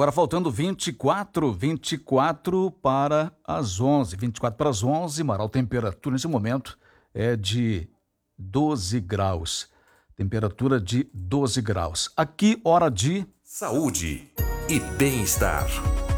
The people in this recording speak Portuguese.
agora faltando 24 para as 11. 24 para as 11, Marau, temperatura nesse momento é de 12 graus. Temperatura de 12 graus. Aqui, hora de... Saúde e bem-estar.